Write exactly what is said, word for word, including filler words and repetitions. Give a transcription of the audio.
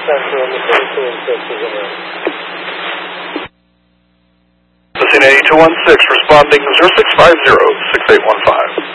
center on the thirty-two and six is in there. Messina eight two one six responding zero six five zero six eight one five.